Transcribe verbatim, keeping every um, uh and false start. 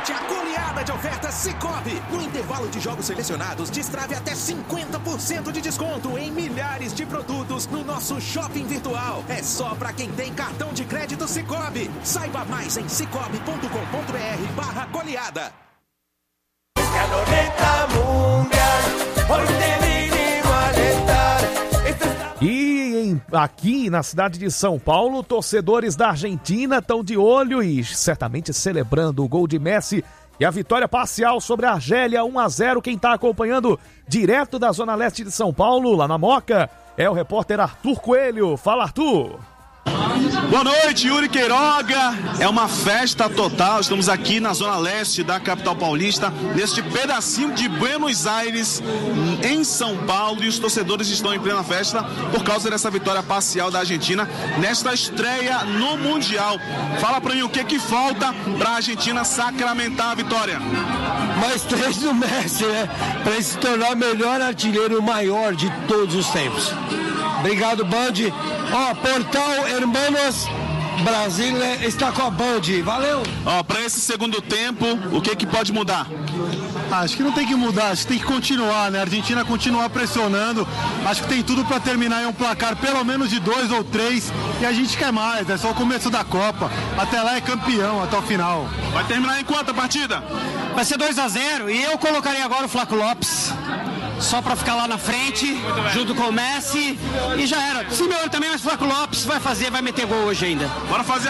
Aproveite a goleada de ofertas Sicoob. No intervalo de jogos selecionados, destrave até cinquenta por cento de desconto em milhares de produtos no nosso shopping virtual. É só para quem tem cartão de crédito Sicoob. Saiba mais em cicobi ponto com ponto br barra goleada. E em, aqui na cidade de São Paulo, torcedores da Argentina estão de olho e certamente celebrando o gol de Messi e a vitória parcial sobre a Argélia, um a zero. Quem está acompanhando direto da Zona Leste de São Paulo, lá na Moca, é o repórter Arthur Coelho. Fala, Arthur! Boa noite, Yuri Queiroga. É uma festa total. Estamos aqui na Zona Leste da capital paulista, neste pedacinho de Buenos Aires, em São Paulo, e os torcedores estão em plena festa por causa dessa vitória parcial da Argentina nesta estreia no Mundial. Fala pra mim o que que falta pra Argentina sacramentar a vitória. Mais três do Messi, né? Pra ele se tornar o melhor artilheiro maior de todos os tempos. Obrigado, Band. Ó, Portal Hermanos Brasil está com a Band. Valeu. Ó, para esse segundo tempo, o que que pode mudar? Acho que não tem que mudar, acho que tem que continuar, né? A Argentina continuar pressionando. Acho que tem tudo para terminar em um placar pelo menos de dois ou três. E a gente quer mais, é só o começo da Copa. Até lá é campeão, até o final. Vai terminar em quanto a partida? Vai ser dois a zero e eu colocaria agora o Flaco Lopes. Só pra ficar lá na frente, junto com o Messi, e já era. Simeone também, mas o Flaco Lopes vai fazer, vai meter gol hoje ainda. Bora fazer